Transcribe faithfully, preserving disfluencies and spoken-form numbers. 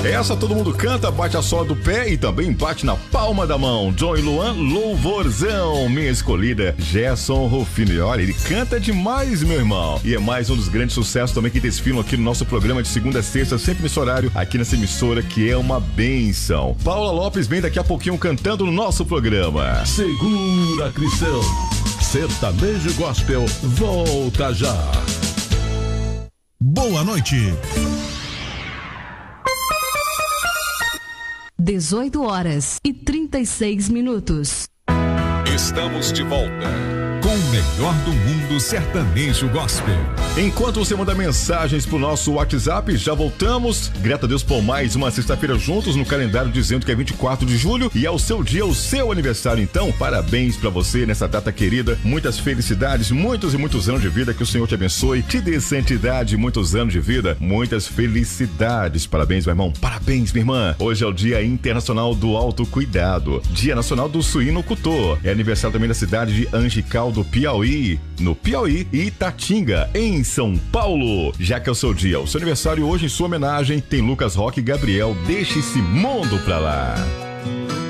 Essa todo mundo canta, bate a sola do pé e também bate na palma da mão. John e Luan, louvorzão. Minha escolhida, Gerson Rufino. E olha, ele canta demais, meu irmão. E é mais um dos grandes sucessos também que desfilam aqui no nosso programa de segunda a sexta, sempre nesse horário, aqui nessa emissora, que é uma benção. Paula Lopes vem daqui a pouquinho cantando no nosso programa. Segura, Cristão. Sertanejo Gospel volta já. Boa noite. dezoito horas e trinta e seis minutos. Estamos de volta com o melhor do mundo sertanejo gospel. Enquanto você manda mensagens pro nosso WhatsApp, já voltamos. Graças a Deus por mais uma sexta-feira juntos no calendário, dizendo que é vinte e quatro de julho e é o seu dia, o seu aniversário. Então, parabéns pra você nessa data querida. Muitas felicidades, muitos e muitos anos de vida. Que o Senhor te abençoe, te dê santidade, muitos anos de vida, muitas felicidades. Parabéns, meu irmão. Parabéns, minha irmã. Hoje é o Dia Internacional do Autocuidado, Dia Nacional do Suinocultor. É aniversário também da cidade de Angical do Piauí, no Piauí, e Itatinga, em São Paulo. Já que é o seu dia, o seu aniversário hoje, em sua homenagem, tem Lucas Rock e Gabriel, Deixa Esse Mundo Pra Lá.